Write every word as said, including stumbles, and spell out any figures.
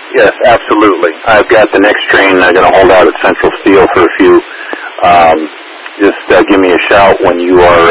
Yes, absolutely. I've got the next train. I'm going to hold out at Central Steel for a few. Um, just uh, give me a shout when you are